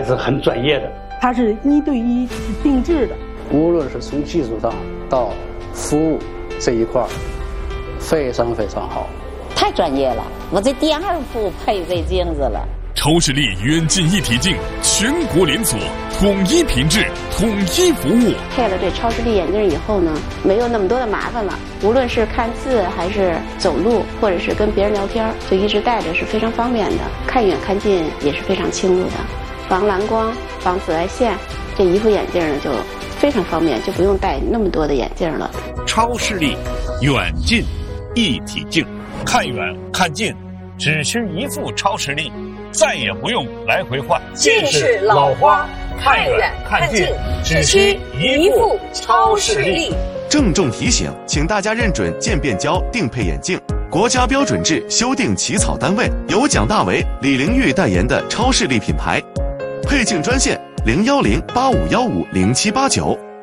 是很专业的。 它是1对1定制的， 无论是从技术上到服务这一块，非常非常好， 太专业了。我这第2副配这镜子了。 超视力远近一体镜，全国连锁，统一品质，统一服务。 配了这超视力眼镜以后呢，没有那么多的麻烦了。无论是看字还是走路，或者是跟别人聊天，就一直戴着是非常方便的。看远看近也是非常清楚的，防蓝光、防紫外线，这一副眼镜呢就非常方便，就不用戴那么多的眼镜了。 超视力远近一体镜，看远看近只需1副超视力，再也不用来回换。 近视老花，看远看近只需1副超视力。 郑重提醒，请大家认准渐变胶定配眼镜，国家标准制修订起草单位由蒋大为、李玲玉代言的超视力品牌。配镜专线：01085150789。